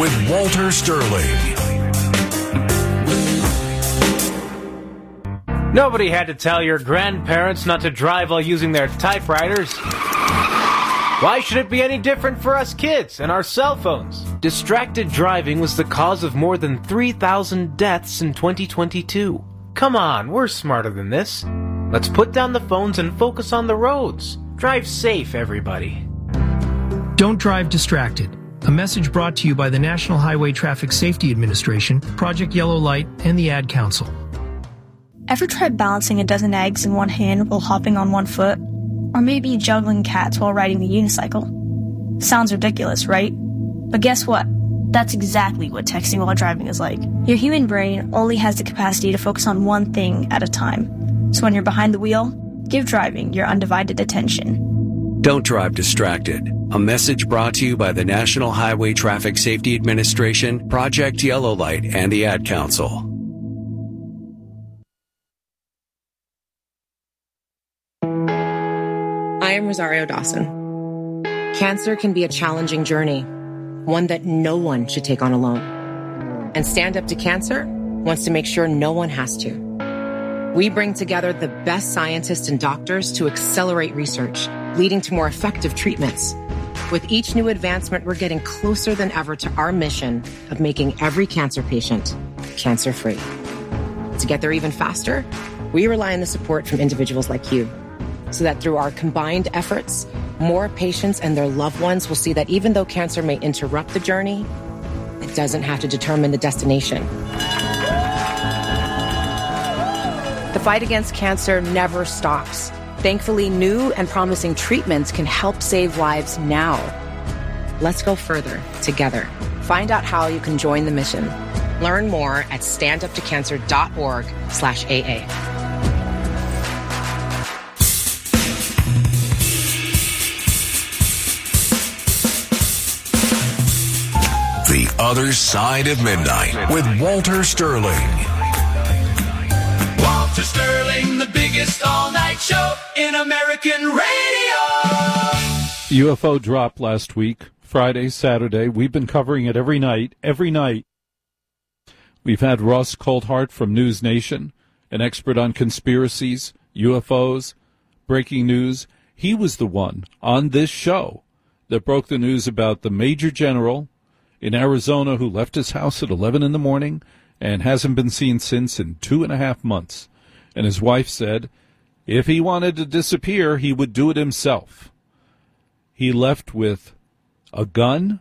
with Walter Sterling. Nobody had to tell your grandparents not to drive while using their typewriters. Why should it be any different for us kids and our cell phones? Distracted driving was the cause of more than 3,000 deaths in 2022. Come on, we're smarter than this. Let's put down the phones and focus on the roads. Drive safe, everybody. Don't drive distracted. A message brought to you by the National Highway Traffic Safety Administration, Project Yellow Light, and the Ad Council. Ever tried balancing a dozen eggs in one hand while hopping on one foot? Or maybe juggling cats while riding the unicycle? Sounds ridiculous, right? But guess what? That's exactly what texting while driving is like. Your human brain only has the capacity to focus on one thing at a time. So when you're behind the wheel, give driving your undivided attention. Don't drive distracted. A message brought to you by the National Highway Traffic Safety Administration, Project Yellow Light, and the Ad Council. I am Rosario Dawson. Cancer can be a challenging journey, one that no one should take on alone. And Stand Up to Cancer wants to make sure no one has to. We bring together the best scientists and doctors to accelerate research, leading to more effective treatments. With each new advancement, we're getting closer than ever to our mission of making every cancer patient cancer-free. To get there even faster, we rely on the support from individuals like you, so that through our combined efforts, more patients and their loved ones will see that even though cancer may interrupt the journey, it doesn't have to determine the destination. The fight against cancer never stops. Thankfully, new and promising treatments can help save lives now. Let's go further together. Find out how you can join the mission. Learn more at standuptocancer.org/AA. The Other Side of Midnight with Walter Sterling. Walter Sterling, the biggest all-night show in American radio. UFO dropped last week, Friday, Saturday. We've been covering it every night. We've had Ross Coulthart from News Nation, an expert on conspiracies, UFOs, breaking news. He was the one on this show that broke the news about the Major General in Arizona who left his house at 11 in the morning and hasn't been seen since in 2.5 months. And his wife said if he wanted to disappear, he would do it himself. He left with a gun,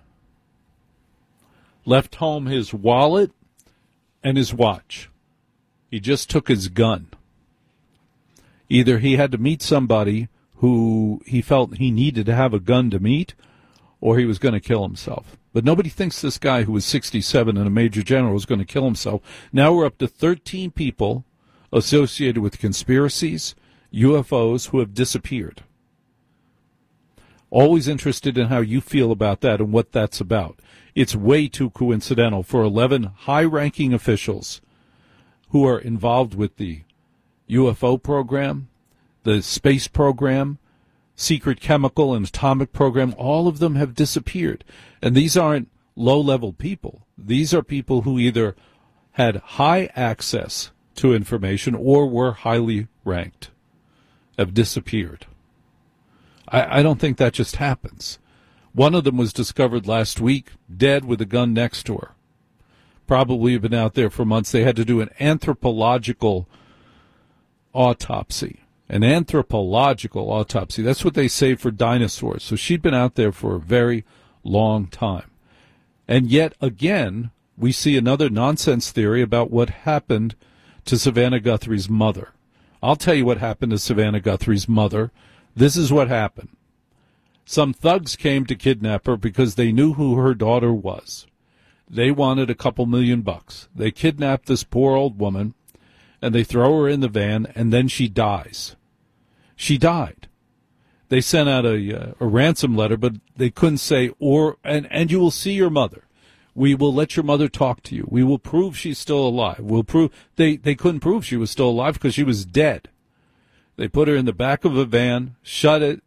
left home his wallet, and his watch. He just took his gun. Either he had to meet somebody who he felt he needed to have a gun to meet, or he was going to kill himself. But nobody thinks this guy who was 67 and a major general was going to kill himself. Now we're up to 13 people associated with conspiracies, UFOs, who have disappeared. Always interested in how you feel about that and what that's about. It's way too coincidental for 11 high-ranking officials who are involved with the UFO program, the space program, secret chemical and atomic program. All of them have disappeared. And these aren't low-level people. These are people who either had high access to information or were highly ranked, have disappeared. I don't think that just happens. One of them was discovered last week, dead with a gun next to her. Probably been out there for months. They had to do an anthropological autopsy. An anthropological autopsy. That's what they say for dinosaurs. So she'd been out there for a very long time. And yet again, we see another nonsense theory about what happened to Savannah Guthrie's mother. I'll tell you what happened to Savannah Guthrie's mother. This is what happened. Some thugs came to kidnap her because they knew who her daughter was. They wanted a couple $1,000,000. They kidnapped this poor old woman, and they throw her in the van, and then she dies. She died. They sent out a ransom letter, but they couldn't say, and you will see your mother. We will let your mother talk to you. We will prove she's still alive. We'll prove they couldn't prove she was still alive because she was dead. They put her in the back of a van, shut it,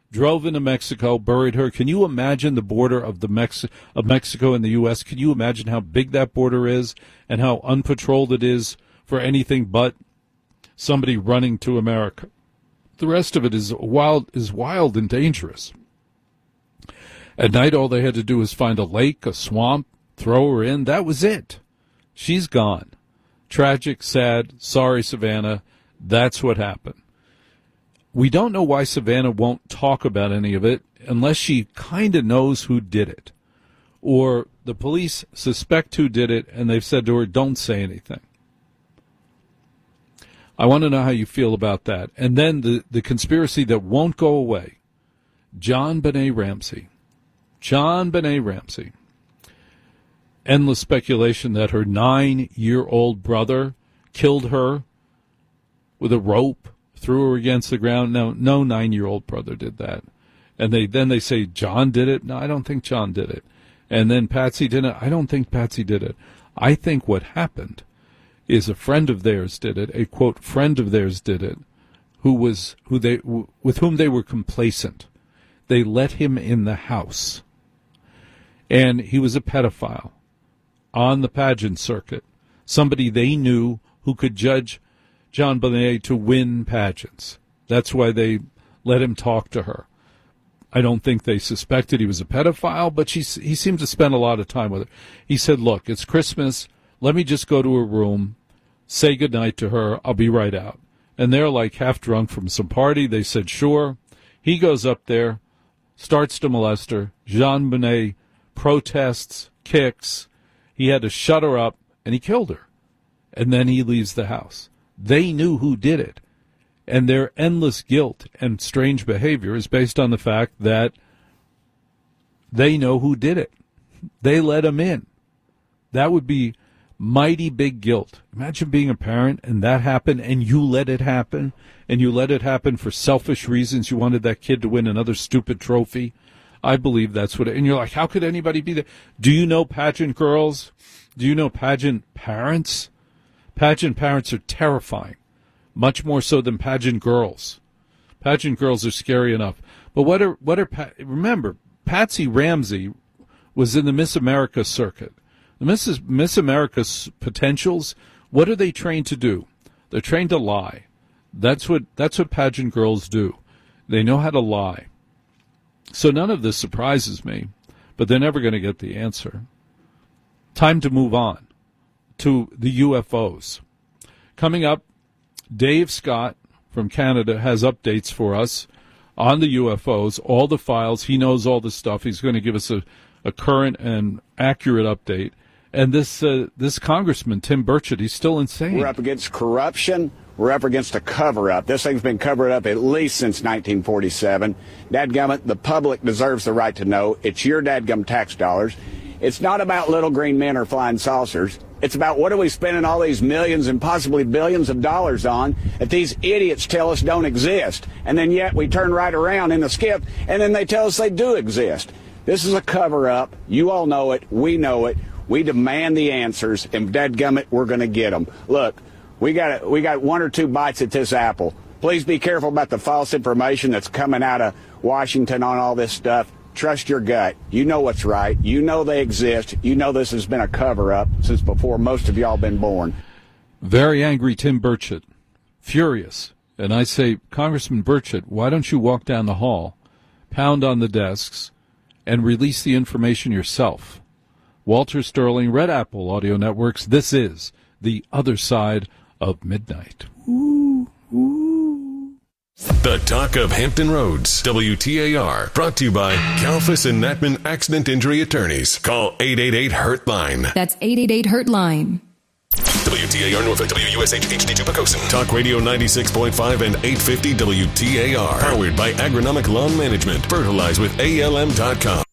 drove into Mexico, buried her. Can you imagine the border of Mexico and the U.S.? Can you imagine how big that border is and how unpatrolled it is for anything but somebody running to America? The rest of it is wild and dangerous. At night, all they had to do was find a lake, a swamp, throw her in. That was it. She's gone. Tragic, sad, sorry, Savannah. That's what happened. We don't know why Savannah won't talk about any of it unless she kind of knows who did it. Or the police suspect who did it, and they've said to her, don't say anything. I want to know how you feel about that. And then the conspiracy that won't go away. JonBenét Ramsey. JonBenét Ramsey. Endless speculation that her 9-year-old brother killed her with a rope, threw her against the ground. No 9-year-old brother did that. And then they say John did it. No, I don't think John did it. And then Patsy did it. I don't think Patsy did it. I think what happened is a friend of theirs did it, a quote friend of theirs did it, with whom they were complacent. They let him in the house. And he was a pedophile on the pageant circuit, somebody they knew who could judge JonBenét to win pageants. That's why they let him talk to her. I don't think they suspected he was a pedophile, but he seemed to spend a lot of time with her. He said, look, it's Christmas. Let me just go to her room, say goodnight to her. I'll be right out. And they're like half drunk from some party. They said, sure. He goes up there, starts to molest her. JonBenét protests, kicks. He had to shut her up, and he killed her. And then he leaves the house. They knew who did it. And their endless guilt and strange behavior is based on the fact that they know who did it. They let him in. That would be mighty big guilt. Imagine being a parent and that happened and you let it happen, and you let it happen for selfish reasons. You wanted that kid to win another stupid trophy. I believe that's what and you're like, how could anybody be there? Do you know pageant girls? Do you know pageant parents? Pageant parents are terrifying, much more so than pageant girls. Pageant girls are scary enough. But remember, Patsy Ramsey was in the Miss America circuit. The Miss America's potentials, what are they trained to do? They're trained to lie. That's what pageant girls do. They know how to lie. So none of this surprises me, but they're never going to get the answer. Time to move on to the UFOs. Coming up, Dave Scott from Canada has updates for us on the UFOs, all the files. He knows all the stuff. He's going to give us a current and accurate update. And this Congressman, Tim Burchett, he's still insane. We're up against corruption. We're up against a cover-up. This thing's been covered up at least since 1947. Dadgummit, the public deserves the right to know. It's your dadgum tax dollars. It's not about little green men or flying saucers. It's about what are we spending all these millions and possibly billions of dollars on that these idiots tell us don't exist. And then yet we turn right around in the skip and then they tell us they do exist. This is a cover-up. You all know it. We know it. We demand the answers, and dadgummit, we're going to get them. Look, we got one or two bites at this apple. Please be careful about the false information that's coming out of Washington on all this stuff. Trust your gut. You know what's right. You know they exist. You know this has been a cover-up since before most of y'all been born. Very angry Tim Burchett. Furious. And I say, Congressman Burchett, why don't you walk down the hall, pound on the desks, and release the information yourself? Walter Sterling, Red Apple Audio Networks. This is The Other Side of Midnight. Ooh, ooh. The Talk of Hampton Roads, WTAR, brought to you by Kalfas and Natman Accident Injury Attorneys. Call 888-HURT-LINE. That's 888-HURT-LINE. WTAR Norfolk, WUSH HD2 Pocosin. Talk Radio 96.5 and 850 WTAR. Powered by Agronomic Lawn Management. Fertilize with ALM.com.